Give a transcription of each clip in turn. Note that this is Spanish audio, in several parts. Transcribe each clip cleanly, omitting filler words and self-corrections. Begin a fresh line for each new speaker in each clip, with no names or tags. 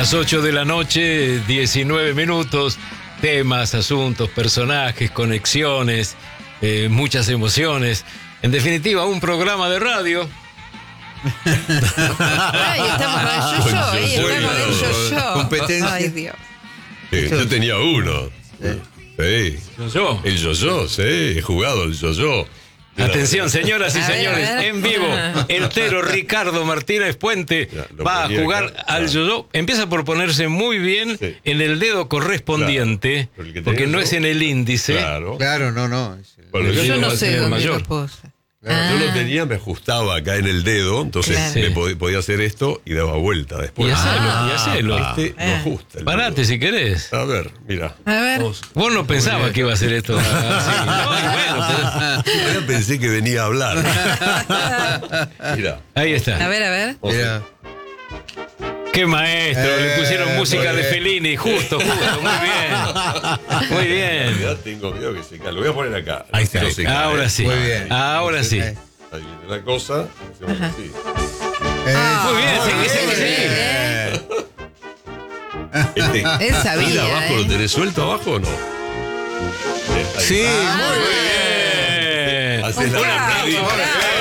Las 8 de la noche, 19 minutos, temas, asuntos, personajes, conexiones, muchas emociones. En definitiva, un programa de radio.
Ay, estamos con el yo-yo,
Competencia.
Ay, Dios.
Sí, yo tenía uno. Sí.
Yo.
El yo-yo, sí, he jugado el yo-yo.
Atención, señoras y
A ver,
señores,
a ver.
en vivo, el tero Ricardo Martínez Puente
Ya, lo
va a
ponía
jugar
acá,
al
claro.
yo-yo. Empieza por ponerse muy bien
Sí.
en el dedo correspondiente,
Claro, pero el que
porque
tenía
no
yo,
es en el índice.
Claro.
Claro, no.
Bueno,
Yo
Yo
no
no
va a
sé
ser
dónde
mayor.
lo puse.
Yo lo tenía, me ajustaba acá en el dedo, entonces
Claro.
podía hacer esto y daba vuelta después.
Y hacelo.
Este no ajusta. el
Parate
dedo.
si querés.
A ver, mira.
A ver.
Vos no pensabas que iba a hacer esto así. No, y bueno,
Yo pensé que venía a hablar. Mira.
ahí está.
A ver.
Mira.
Qué maestro, le pusieron música
muy
de
bien.
Fellini, justo, muy bien. Muy bien.
Ya tengo miedo que se cae. Lo voy a poner acá.
Ahí está.
No se cae.
Ahora sí.
Muy bien.
Ahora sí.
Eh.
Ahí viene la cosa. Hacemos así.
Muy bien, sí.
Él sabía,
¿Y abajo lo tenés suelto abajo o no? Bien, ahí
Sí,
está.
muy
Bien.
Haces la
Bravo,
rapidita.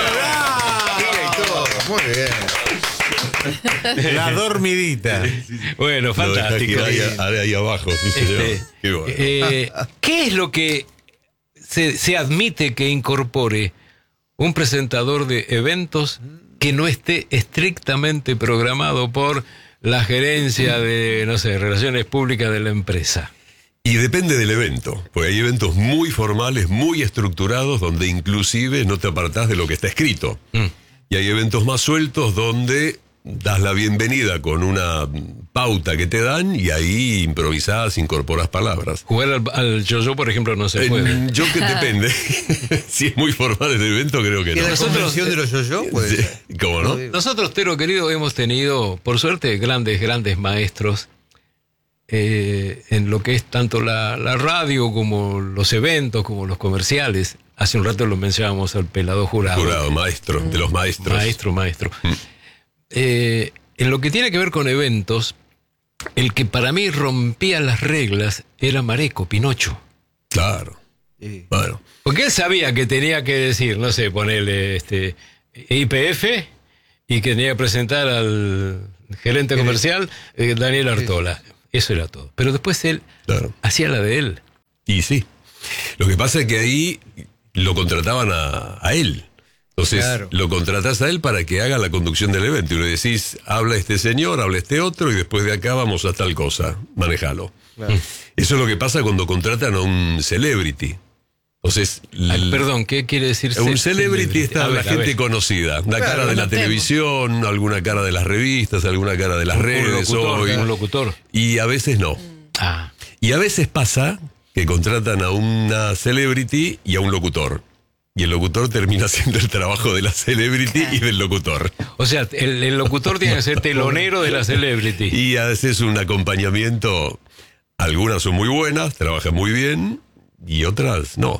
Muy bien. La dormidita.
Bueno,
Lo dejás
fantástico.
girar ahí abajo, sí, señor. Qué bueno.
¿Qué es lo que se admite que incorpore un presentador de eventos que no esté estrictamente programado por la gerencia de, no sé, relaciones públicas de la empresa?
Y depende del evento, porque hay eventos muy formales, muy estructurados, donde inclusive no te apartás de lo que está escrito. Y hay eventos más sueltos donde das la bienvenida con una pauta que te dan y ahí improvisás, incorporas palabras.
Jugar al yo-yo, por ejemplo, no se puede.
Yo que depende. Si es muy formal el evento, creo que
¿Y
no.
la
Nosotros-
convención de los yo-yo? Pues,
Sí, ¿cómo no?
Nosotros, Tero querido, hemos tenido, por suerte, grandes maestros en lo que es tanto la radio como los eventos, como los comerciales. Hace un rato lo mencionábamos al pelado Jurado.
Jurado, maestro, de los maestros.
Maestro. En lo que tiene que ver con eventos, el que para mí rompía las reglas era Mareco, Pinocho.
Claro.
sí.
Bueno.
Porque él sabía que tenía que decir, no sé, ponerle IPF y que tenía que presentar al gerente comercial Daniel Artola. Eso era todo. Pero después él
Claro.
hacía la de él.
Y sí. Lo que pasa es que ahí lo contrataban a él. Entonces,
Claro.
lo contratás a él para que haga la conducción del evento. Y le decís, habla este señor, habla este otro, y después de acá vamos a tal cosa. Manejalo.
Claro.
Eso es lo que pasa cuando contratan a un celebrity. Entonces,
Perdón, ¿qué quiere decir?
un celebrity está
A
la
ver, a
gente
ver.
conocida. La
Claro,
cara de la
notemos.
televisión, alguna cara de las revistas, alguna cara de las redes hoy.
Un locutor.
Y a veces no.
Ah,
Y a veces pasa que contratan a una celebrity y a un locutor. Y el locutor termina haciendo el trabajo de la celebrity y del locutor.
o sea, el locutor tiene que ser telonero de la celebrity.
Y haces un acompañamiento. Algunas son muy buenas, trabajan muy bien, y otras no.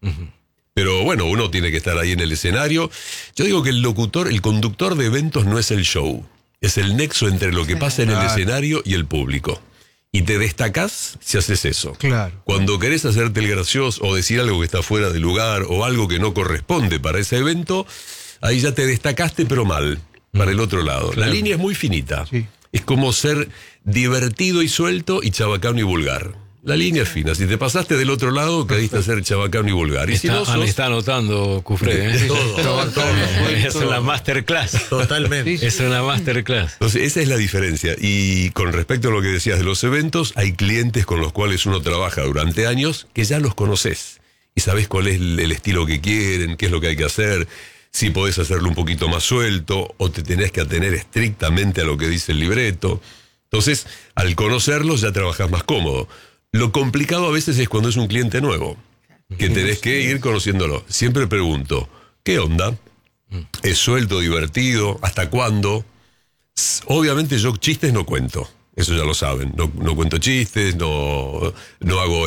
Pero bueno, uno tiene que estar ahí en el escenario. Yo digo que el locutor, el conductor de eventos no es el show. Es el nexo entre lo que pasa en el
Claro.
escenario y el público. Y te destacás si haces eso.
Claro.
Cuando querés hacerte el gracioso o decir algo que está fuera de lugar o algo que no corresponde para ese evento, ahí ya te destacaste pero mal, para el otro lado. La línea es muy finita.
Sí.
Es como ser divertido y suelto y chabacano y vulgar. La línea es fina. Si te pasaste del otro lado, caíste a ser chabacano y vulgar. Y si no sos...
Está anotando, Cufré.
Todo.
Es una masterclass.
Totalmente.
Es una masterclass.
Entonces, esa es la diferencia. Y con respecto a lo que decías de los eventos, hay clientes con los cuales uno trabaja durante años que ya los conoces y sabes cuál es el estilo que quieren, qué es lo que hay que hacer, si podés hacerlo un poquito más suelto o te tenés que atener estrictamente a lo que dice el libreto. Entonces, al conocerlos ya trabajás más cómodo. Lo complicado a veces es cuando es un cliente nuevo, que tenés que ir conociéndolo. Siempre pregunto, ¿qué onda? ¿Es suelto, divertido? ¿Hasta cuándo? Obviamente yo chistes no cuento, eso ya lo saben. No cuento chistes, no hago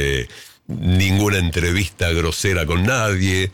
ninguna entrevista grosera con nadie.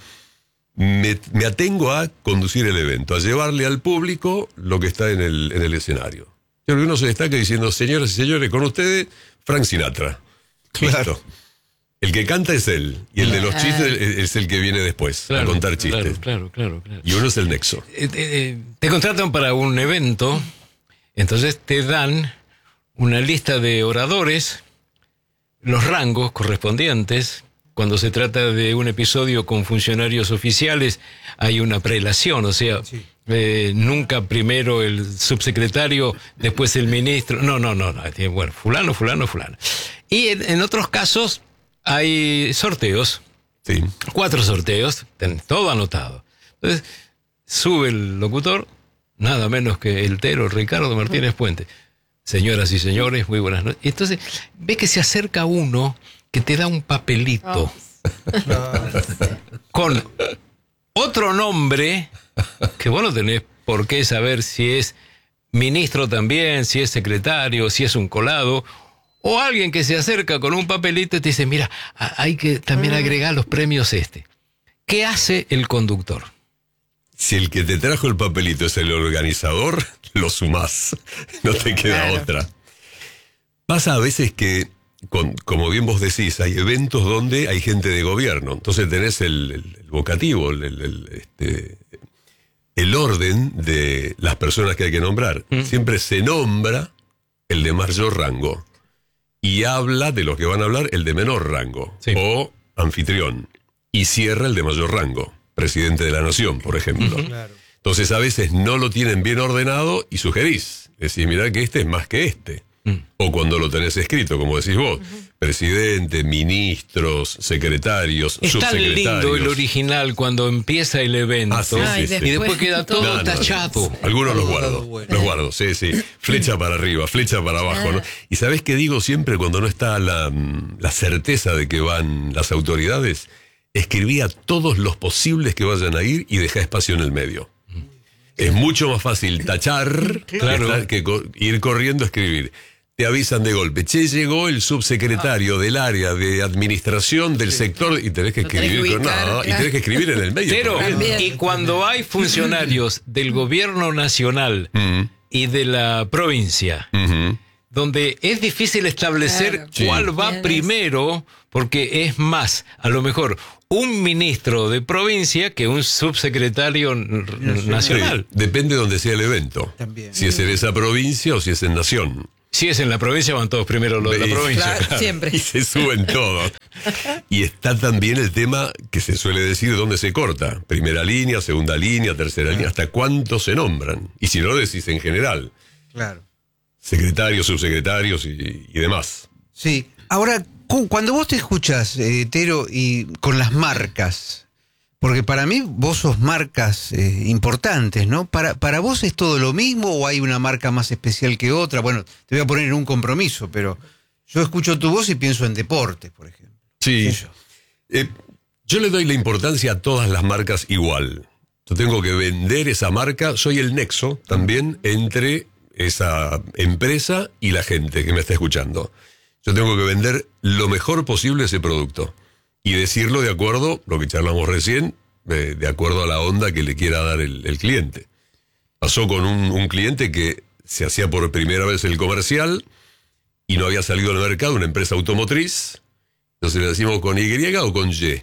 Me atengo a conducir el evento, a llevarle al público lo que está en el escenario. Yo creo que uno se destaca diciendo, señoras y señores, con ustedes, Frank Sinatra.
Claro.
Listo. El que canta es él, y el de los chistes es el que viene después a contar chistes.
Claro.
Y uno es el nexo.
Te contratan para un evento, entonces te dan una lista de oradores, los rangos correspondientes. Cuando se trata de un episodio con funcionarios oficiales, hay una prelación, o sea, nunca primero el subsecretario, después el ministro. No. Bueno, fulano. Y en otros casos hay sorteos.
Sí.
4 sorteos, todo anotado. Entonces, sube el locutor, nada menos que el Tero Ricardo Martínez Puente. Señoras y señores, muy buenas noches. Entonces, ve que se acerca uno que te da un papelito con otro nombre que vos no tenés por qué saber si es ministro también, si es secretario, si es un colado, o alguien que se acerca con un papelito y te dice, mira, hay que también agregar los premios ¿Qué hace el conductor?
Si el que te trajo el papelito es el organizador, lo sumás. No te queda otra. Pasa a veces que, como bien vos decís, hay eventos donde hay gente de gobierno. Entonces tenés el vocativo, el orden de las personas que hay que nombrar. Siempre se nombra el de mayor rango. Y habla de los que van a hablar el de menor rango. Sí. O anfitrión. Y cierra el de mayor rango. Presidente de la Nación, por ejemplo. Claro. Entonces a veces no lo tienen bien ordenado y sugerís. Decís, mirá que este es más que este. O cuando lo tenés escrito, como decís vos. Presidente, ministros, secretarios,
es
subsecretarios.
Es tan lindo el original cuando empieza el evento.
Sí.
Y después queda todo tachado.
Algunos los guardo, sí. Flecha para arriba, flecha para abajo, ¿no? Y ¿sabés qué digo siempre cuando no está la certeza de que van las autoridades? Escribí a todos los posibles que vayan a ir y dejá espacio en el medio. Es mucho más fácil tachar que ir corriendo a escribir. Te avisan de golpe. Che, llegó el subsecretario del área de administración del sector y tenés que escribir y tenés que escribir en el medio.
Pero, y cuando hay funcionarios del gobierno nacional y de la provincia, donde es difícil establecer cuál va primero, porque es más, a lo mejor, un ministro de provincia que un subsecretario nacional.
Sí, depende de donde sea el evento. También. Si es en esa provincia o si es en Nación.
Si es en la provincia, van todos primero los de la provincia.
Claro, siempre.
Y se suben todos. Y está también el tema que se suele decir dónde se corta. Primera línea, segunda línea, tercera línea. ¿Hasta cuántos se nombran? Y si no, decís en general.
Claro.
Secretarios, subsecretarios y demás.
Sí. Ahora, cuando vos te escuchas, Tero, y con las marcas, porque para mí vos sos marcas importantes, ¿no? ¿Para vos es todo lo mismo o hay una marca más especial que otra? Bueno, te voy a poner en un compromiso, pero yo escucho tu voz y pienso en deportes, por ejemplo.
Sí. Yo le doy la importancia a todas las marcas igual. Yo tengo que vender esa marca, soy el nexo también entre esa empresa y la gente que me está escuchando. Yo tengo que vender lo mejor posible ese producto y decirlo de acuerdo, lo que charlamos recién, de acuerdo a la onda que le quiera dar el cliente. Pasó con un cliente que se hacía por primera vez el comercial y no había salido al mercado, una empresa automotriz. Entonces le decimos con Y o con Y.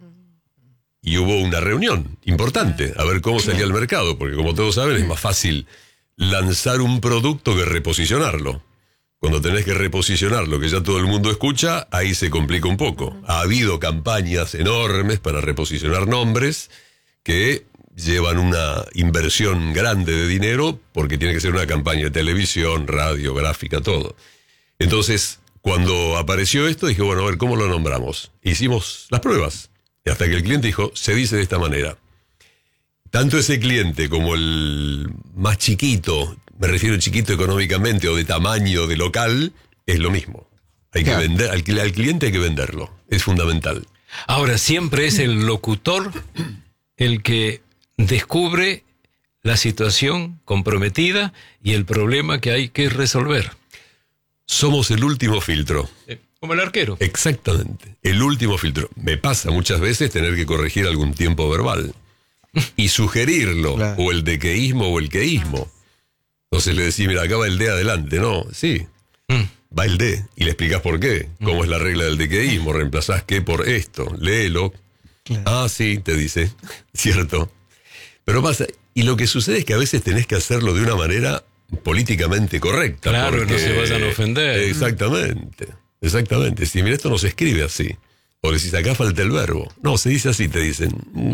Y hubo una reunión importante a ver cómo salía al mercado, porque como todos saben es más fácil lanzar un producto que reposicionarlo. Cuando tenés que reposicionar lo que ya todo el mundo escucha, ahí se complica un poco. Ha habido campañas enormes para reposicionar nombres que llevan una inversión grande de dinero porque tiene que ser una campaña de televisión, radio, gráfica, todo. Entonces, cuando apareció esto, dije, bueno, a ver, ¿cómo lo nombramos? Hicimos las pruebas. Y hasta que el cliente dijo, se dice de esta manera. Tanto ese cliente como el más chiquito, me refiero chiquito económicamente o de tamaño de local, es lo mismo. Hay que vender, al cliente hay que venderlo, es fundamental.
Ahora, siempre es el locutor el que descubre la situación comprometida y el problema que hay que resolver.
Somos el último filtro.
Como el arquero.
Exactamente, el último filtro. Me pasa muchas veces tener que corregir algún tiempo verbal y sugerirlo, o el dequeísmo o el queísmo. Entonces le decís, mira, acá va el D adelante. No, sí, va el D. Y le explicás por qué. Cómo es la regla del dequeísmo. Reemplazás qué por esto. Léelo. Claro. Ah, sí, te dice. Cierto. Pero pasa, y lo que sucede es que a veces tenés que hacerlo de una manera políticamente correcta.
Claro,
porque,
no se vayan a ofender.
Exactamente. Si mira, esto no se escribe así. O decís, acá falta el verbo. No, se dice así, te dicen.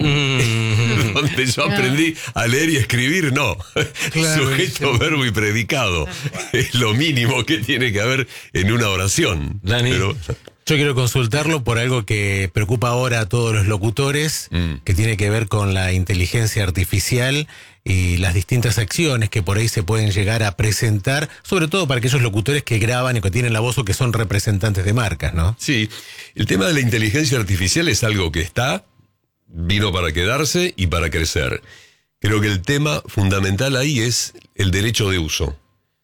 Donde yo aprendí a leer y escribir, no. Claro, sujeto, verbo y predicado. Es lo mínimo que tiene que haber en una oración.
Dani.
Yo quiero consultarlo por algo que preocupa ahora a todos los locutores, que tiene que ver con la inteligencia artificial y las distintas acciones que por ahí se pueden llegar a presentar, sobre todo para aquellos locutores que graban y que tienen la voz o que son representantes de marcas, ¿no?
Sí, el tema de la inteligencia artificial es algo que vino para quedarse y para crecer. Creo que el tema fundamental ahí es el derecho de uso.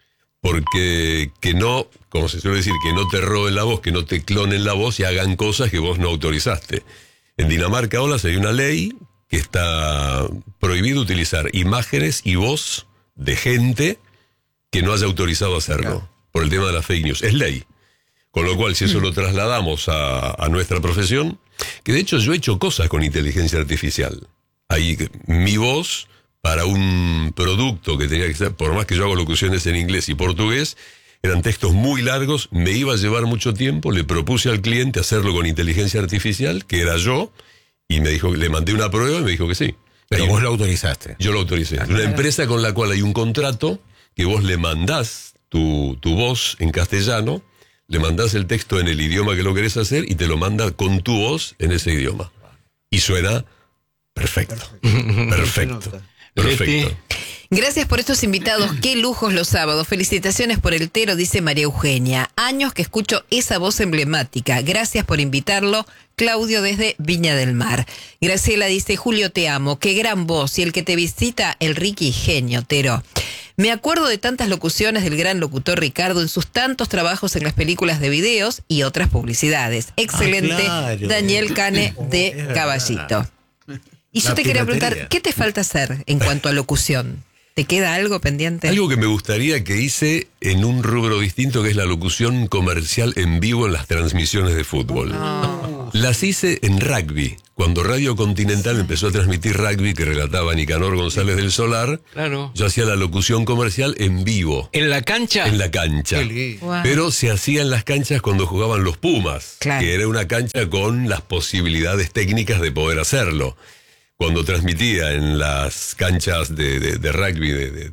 Porque que no, como se suele decir, que no te roben la voz, que no te clonen la voz y hagan cosas que vos no autorizaste. En Dinamarca ahora hay una ley que está prohibido utilizar imágenes y voz de gente que no haya autorizado hacerlo, por el tema de las fake news. Es ley. Con lo cual, si eso lo trasladamos a nuestra profesión, que de hecho yo he hecho cosas con inteligencia artificial. Ahí mi voz para un producto que tenía que ser, por más que yo hago locuciones en inglés y portugués, eran textos muy largos, me iba a llevar mucho tiempo, le propuse al cliente hacerlo con inteligencia artificial, que era yo, y me dijo, le mandé una prueba y me dijo que sí.
Pero vos lo autorizaste.
Yo lo autoricé. Es una empresa con la cual hay un contrato que vos le mandás tu voz en castellano, le mandás el texto en el idioma que lo querés hacer y te lo manda con tu voz en ese idioma. Y suena perfecto. Perfecto. Perfecto.
Gracias por estos invitados, qué lujos los sábados. Felicitaciones por el Tero, dice María Eugenia. Años que escucho esa voz emblemática. Gracias por invitarlo. Claudio desde Viña del Mar. Graciela dice, Julio, te amo, qué gran voz. Y el que te visita, el Ricky, genio, Tero. Me acuerdo de tantas locuciones del gran locutor Ricardo en sus tantos trabajos en las películas de videos y otras publicidades. Excelente, claro. Daniel Cane de Caballito. Y yo te quería preguntar, ¿qué te falta hacer en cuanto a locución? ¿Te queda algo pendiente?
Algo que me gustaría que hice en un rubro distinto, que es la locución comercial en vivo en las transmisiones de fútbol. No. Las hice en rugby. Cuando Radio Continental empezó a transmitir rugby, que relataba Nicanor González del Solar, yo hacía la locución comercial en vivo.
¿En la cancha?
En la cancha. Wow. Pero se hacía en las canchas cuando jugaban los Pumas, que era una cancha con las posibilidades técnicas de poder hacerlo. Cuando transmitía en las canchas de rugby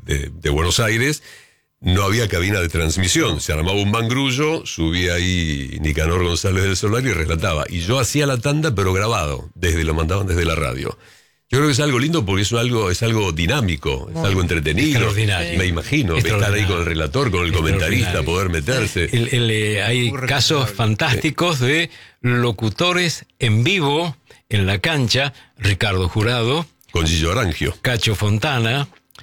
de Buenos Aires, no había cabina de transmisión. Se armaba un mangrullo, subía ahí Nicanor González del Solar y relataba. Y yo hacía la tanda, pero grabado, lo mandaban desde la radio. Yo creo que es algo lindo porque es algo dinámico, es algo entretenido. Me imagino, estar ahí con el relator, con el comentarista, poder meterse.
Hay casos fantásticos de locutores en vivo en la cancha, Ricardo Jurado,
con Gillo Arangio,
Cacho Fontana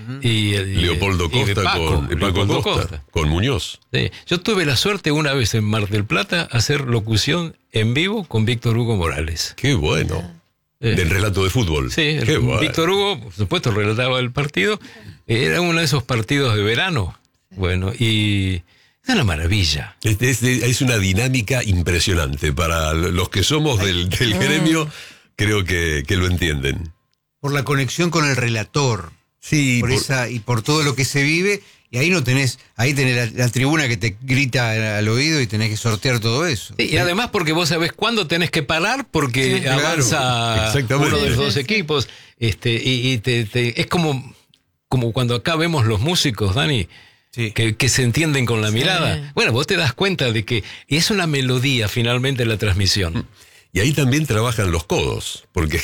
y
Leopoldo Costa con Paco Costa, con Muñoz.
Sí. Yo tuve la suerte una vez en Mar del Plata hacer locución en vivo con Víctor Hugo Morales.
Qué bueno. Del relato de fútbol.
Sí, bueno. Víctor Hugo, por supuesto, relataba el partido. Era uno de esos partidos de verano. Bueno, y es una maravilla.
Es una dinámica impresionante. Para los que somos del gremio, creo que lo entienden.
Por la conexión con el relator.
Sí.
Y por todo lo que se vive. Y ahí tenés la tribuna que te grita al oído y tenés que sortear todo eso.
Sí, y además porque vos sabés cuándo tenés que parar porque avanza uno de los dos equipos. Es como cuando acá vemos los músicos, Dani, que se entienden con la mirada. Bueno, vos te das cuenta de que es una melodía finalmente la transmisión.
Y ahí también trabajan los codos, porque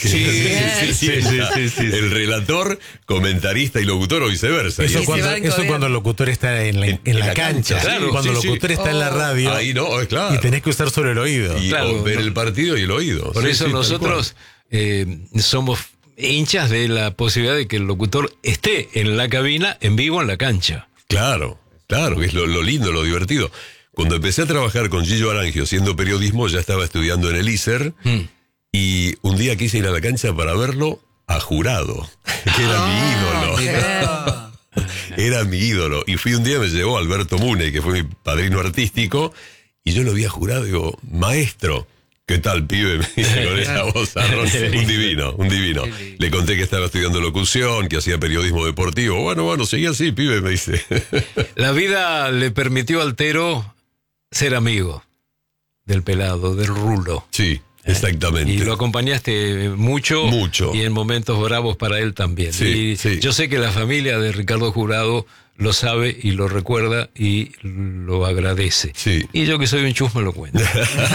el relator, comentarista y locutor o viceversa.
Eso cuando el locutor está en la cancha.
Claro,
cuando el locutor está en la radio.
Ahí no, es claro.
Y tenés que usar solo el oído.
Y ver el partido y el oído.
Por eso nosotros somos hinchas de la posibilidad de que el locutor esté en la cabina, en vivo, en la cancha.
Claro, que es lo lindo, lo divertido. Cuando empecé a trabajar con Gillo Arangio haciendo periodismo, ya estaba estudiando en el ISER, y un día quise ir a la cancha para verlo a Jurado, que era mi ídolo. Era mi ídolo. Y fui un día, me llevó Alberto Mune, que fue mi padrino artístico, y yo lo había jurado, digo, maestro, ¿qué tal, pibe? Me dice con esa voz arroz. Un divino, un divino. Le conté que estaba estudiando locución, que hacía periodismo deportivo. Bueno, seguía así, pibe, me dice.
La vida le permitió al Tero ser amigo del pelado, del rulo.
Sí, exactamente.
Y lo acompañaste mucho.
Mucho.
Y en momentos bravos para él también.
Sí,
y
sí.
yo sé que la familia de Ricardo Jurado lo sabe y lo recuerda y lo agradece.
Sí.
Y yo que soy un chusma lo cuento.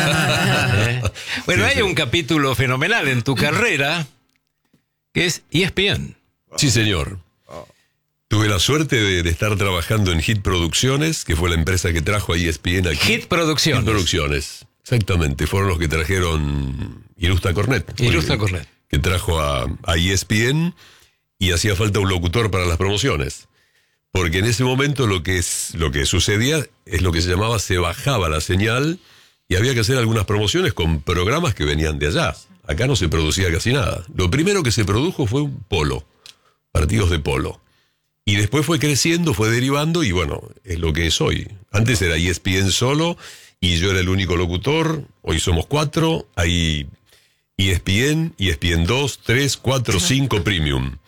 Bueno,
Sí,
hay
sí.
un capítulo fenomenal en tu carrera que es ESPN.
Sí, señor. Tuve la suerte de estar trabajando en Hit Producciones, que fue la empresa que trajo a ESPN aquí.
Hit Producciones.
Hit Producciones, exactamente. Fueron los que trajeron Irusta Cornet.
Irusta Cornet.
Que trajo a ESPN y hacía falta un locutor para las promociones. Porque en ese momento lo que sucedía es lo que se llamaba, se bajaba la señal y había que hacer algunas promociones con programas que venían de allá. Acá no se producía casi nada. Lo primero que se produjo fue un polo, partidos de polo. Y después fue creciendo, fue derivando y bueno, es lo que es hoy. Antes era ESPN solo y yo era el único locutor. Hoy somos 4, hay ESPN, ESPN 2, 3, 4, 5 Premium.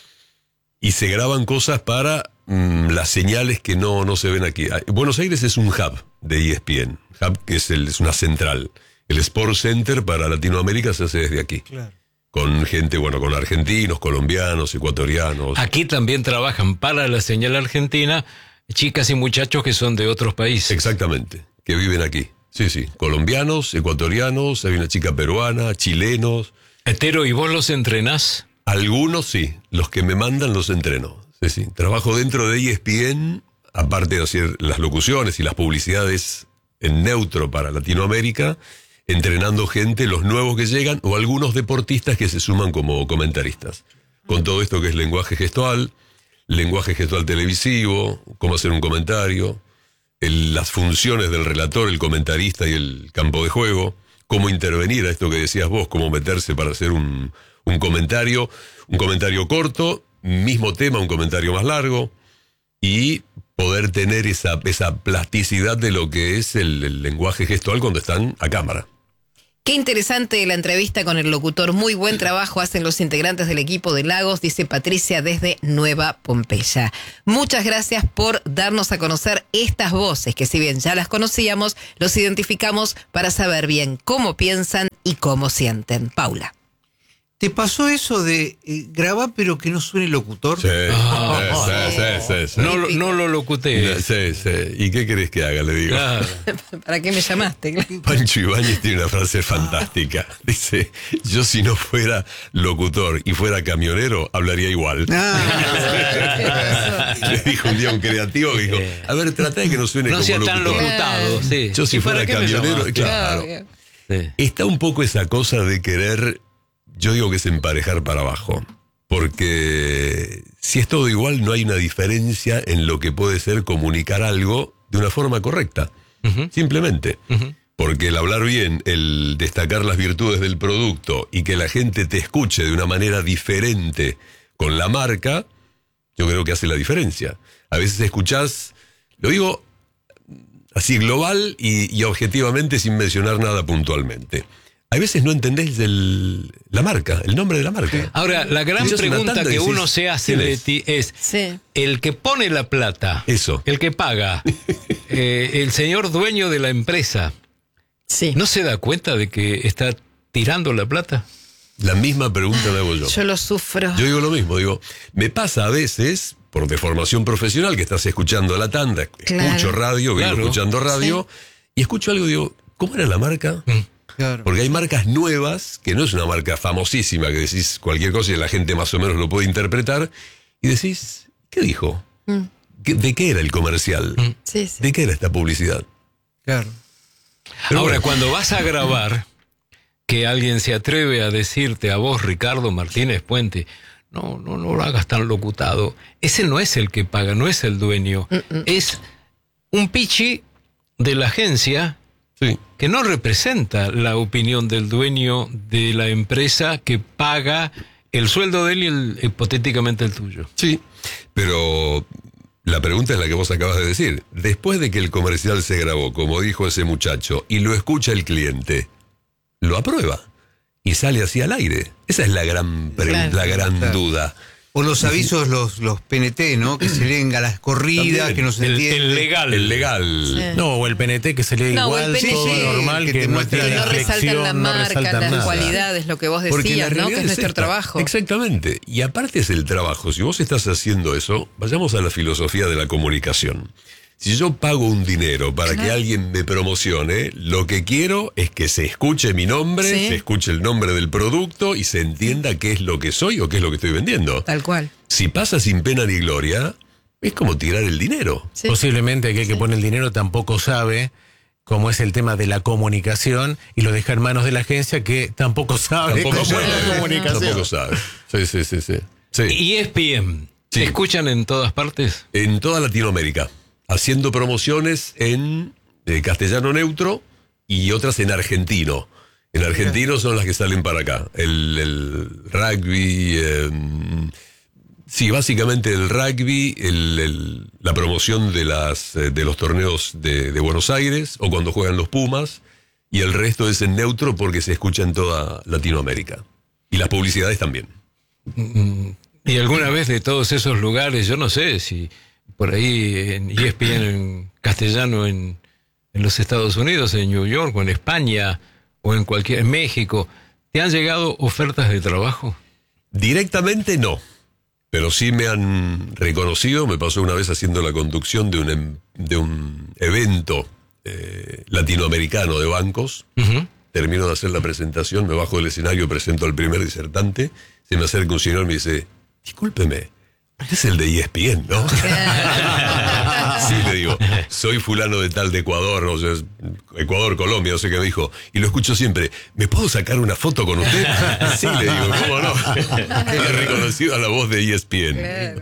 Y se graban cosas para las señales que no se ven aquí. Buenos Aires es un hub de ESPN. Hub que es una central. El Sports Center para Latinoamérica se hace desde aquí.
Claro.
Con gente, con argentinos, colombianos, ecuatorianos.
Aquí también trabajan para la señal argentina chicas y muchachos que son de otros países.
Exactamente, que viven aquí. Sí. Colombianos, ecuatorianos, hay una chica peruana, chilenos.
Tero, ¿y vos los entrenás?
Algunos sí, los que me mandan los entreno. Sí. Trabajo dentro de ESPN, aparte de hacer las locuciones y las publicidades en neutro para Latinoamérica, entrenando gente, los nuevos que llegan, o algunos deportistas que se suman como comentaristas. Con todo esto que es lenguaje gestual televisivo, cómo hacer un comentario, las funciones del relator, el comentarista y el campo de juego, cómo intervenir a esto que decías vos, cómo meterse para hacer un comentario corto, mismo tema, un comentario más largo, y poder tener esa plasticidad de lo que es el lenguaje gestual cuando están a cámara.
Qué interesante la entrevista con el locutor. Muy buen trabajo hacen los integrantes del equipo de Lagos, dice Patricia desde Nueva Pompeya. Muchas gracias por darnos a conocer estas voces, que si bien ya las conocíamos, los identificamos para saber bien cómo piensan y cómo sienten. Paula.
¿Te pasó eso de grabar pero que no suene locutor?
Sí.
No lo locuté.
Sí. ¿Y qué querés que haga? Le digo.
Claro.
¿Para qué me llamaste?
Pancho Ibáñez tiene una frase fantástica. Dice, yo si no fuera locutor y fuera camionero, hablaría igual. Le dijo un día un creativo que dijo, a ver, trata de que no suene
No
como
sea
locutor.
tan locutado, sí.
Yo si
¿Y para
fuera
qué me
camionero,
llamaste?
claro.
Sí.
Está un poco esa cosa de querer, yo digo que es emparejar para abajo. Porque si es todo igual, no hay una diferencia en lo que puede ser comunicar algo de una forma correcta. Simplemente. Porque el hablar bien, el destacar las virtudes del producto y que la gente te escuche de una manera diferente con la marca, yo creo que hace la diferencia. A veces escuchás, lo digo así global y objetivamente sin mencionar nada puntualmente. A veces no entendés la marca, el nombre de la marca.
Ahora, la gran
Escuchás una
pregunta
tanda y
que
decís,
uno se hace
¿quién
de
es?
ti es,
Sí.
el que pone la plata,
Eso.
el que paga, el señor dueño de la empresa,
Sí.
¿no se da cuenta de que está tirando la plata?
La misma pregunta me hago yo.
Yo lo sufro.
Yo digo lo mismo, me pasa a veces, por deformación profesional, que estás escuchando la tanda,
Claro.
escucho radio, vengo
Claro.
escuchando radio, y escucho algo y digo, ¿cómo era la marca?
Claro.
Porque hay marcas nuevas, que no es una marca famosísima, que decís cualquier cosa y la gente más o menos lo puede interpretar, y decís, ¿qué dijo? ¿De qué era el comercial?
Sí.
¿De qué era esta publicidad?
Claro.
Pero
Ahora,
bueno.
cuando vas a grabar, que alguien se atreve a decirte a vos, Ricardo Martínez Puente, no lo hagas tan locutado. Ese no es el que paga, no es el dueño. Es un pichi de la agencia
Sí.
que no representa la opinión del dueño de la empresa que paga el sueldo de él y hipotéticamente el tuyo.
Sí, pero la pregunta es la que vos acabas de decir. Después de que el comercial se grabó, como dijo ese muchacho, y lo escucha el cliente, lo aprueba y sale así al aire. Esa es la gran pregunta, la gran duda.
O los avisos, los PNT, ¿no? Que se leen a las corridas,
También.
que no se entiende.
El legal.
El legal.
Sí.
No, o el PNT que se lee
No,
igual,
o el PNT
todo normal,
que
que
te
no
muestra
tiene
Que no resaltan
flexión,
la
no
marca,
resaltan
las
nada.
cualidades, lo que vos
Porque la
decías, ¿no?
realidad
Que es nuestro
esta.
trabajo.
Exactamente. Y aparte es el trabajo. Si vos estás haciendo eso, vayamos a la filosofía de la comunicación. Si yo pago un dinero para que alguien me promocione, lo que quiero es que se escuche mi nombre,
Sí.
se escuche el nombre del producto y se entienda qué es lo que soy o qué es lo que estoy vendiendo.
Tal cual.
Si pasa sin pena ni gloria, es como tirar el dinero.
Sí.
Posiblemente aquel que pone el dinero tampoco sabe cómo es el tema de la comunicación y lo deja en manos de la agencia que tampoco sabe
Tampoco
cómo es la
sabe.
comunicación.
Tampoco sabe. Sí.
Y ESPN,
Sí.
¿se escuchan en todas partes?
En toda Latinoamérica, haciendo promociones en castellano neutro y otras en argentino. En argentino son las que salen para acá. El rugby, sí, básicamente el rugby, la promoción de los torneos de Buenos Aires o cuando juegan los Pumas, y el resto es en neutro porque se escucha en toda Latinoamérica. Y las publicidades también.
Y alguna vez de todos esos lugares, yo no sé si por ahí en ESPN en castellano en los Estados Unidos, en New York o en España o en México, ¿te han llegado ofertas de trabajo?
Directamente no, pero sí me han reconocido. Me pasó una vez haciendo la conducción de un evento latinoamericano de bancos. Termino de hacer la presentación, me bajo del escenario, presento al primer disertante, se me acerca un señor y me dice: discúlpeme, usted es el de ESPN, ¿no? Sí, le digo, soy fulano de tal de Ecuador, o sea, Ecuador, Colombia, no sé qué me dijo. Y lo escucho siempre, ¿me puedo sacar una foto con usted? Sí, le digo, ¿cómo no? He reconocido a la voz de ESPN.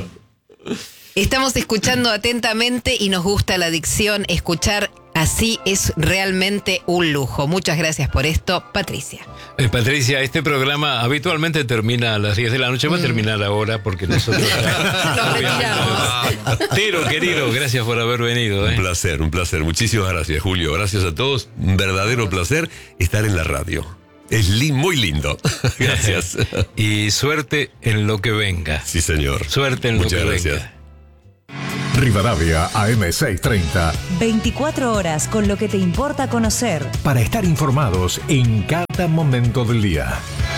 Estamos escuchando atentamente y nos gusta la dicción. Escuchar así es realmente un lujo. Muchas gracias por esto, Patricia.
Patricia, este programa habitualmente termina a las 10 de la noche. Va a terminar ahora porque nosotros
Nos retiramos.
Tero, querido, gracias por haber venido.
Un placer, un placer. Muchísimas gracias, Julio. Gracias a todos. Un verdadero placer estar en la radio. Es muy lindo. Gracias.
Y suerte en lo que venga.
Sí, señor.
Suerte en
Muchas
lo que
gracias.
venga.
Rivadavia AM630.
24 horas con lo que te importa conocer.
Para estar informados en cada momento del día.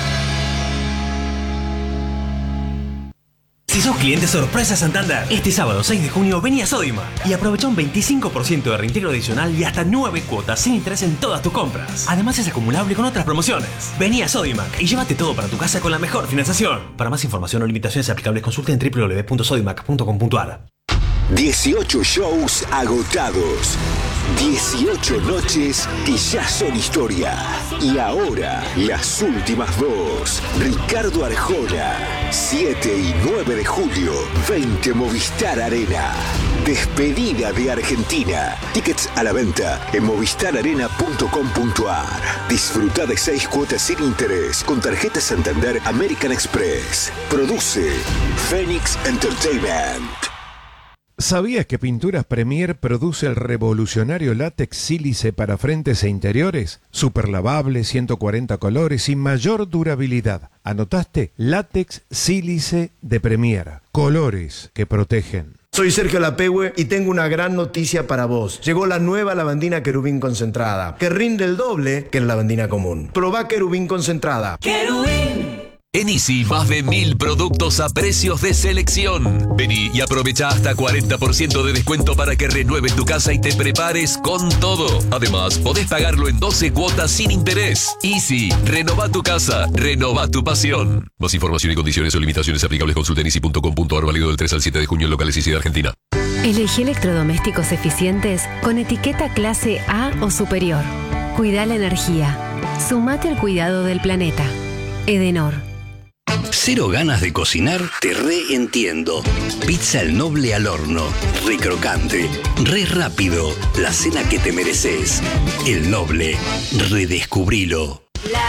Si sos cliente sorpresa Santander, este sábado 6 de junio vení a Sodimac y aprovecha un 25% de reintegro adicional y hasta 9 cuotas sin interés en todas tus compras. Además es acumulable con otras promociones. Vení a Sodimac y llévate todo para tu casa con la mejor financiación. Para más información o limitaciones aplicables consulta en www.sodimac.com.ar.
18 shows agotados, 18 noches que ya son historia. Y ahora, las últimas dos. Ricardo Arjona, 7 y 9 de julio, 20 Movistar Arena. Despedida de Argentina. Tickets a la venta en movistararena.com.ar. Disfruta de 6 cuotas sin interés con tarjeta Santander American Express. Produce Phoenix Entertainment.
¿Sabías que Pinturas Premier produce el revolucionario látex sílice para frentes e interiores? Super lavable, 140 colores y mayor durabilidad. ¿Anotaste? Látex sílice de Premier. Colores que protegen.
Soy Sergio Lapehue y tengo una gran noticia para vos. Llegó la nueva lavandina Querubín concentrada, que rinde el doble que la lavandina común. Probá Querubín concentrada.
¡Querubín! En Easy, más de 1000 productos a precios de selección. Vení y aprovecha hasta 40% de descuento para que renueves tu casa y te prepares con todo. Además, podés pagarlo en 12 cuotas sin interés. Easy, renova tu casa, renova tu pasión. Más información y condiciones o limitaciones aplicables consulta en easy.com.ar, válido del 3 al 7 de junio en locales Easy de Argentina.
Elegí electrodomésticos eficientes con etiqueta clase A o superior. Cuida la energía. Sumate al cuidado del planeta. Edenor.
¿Cero ganas de cocinar? Te reentiendo. Pizza El Noble al horno. Re crocante, re rápido. La cena que te mereces. El Noble. Redescubrilo.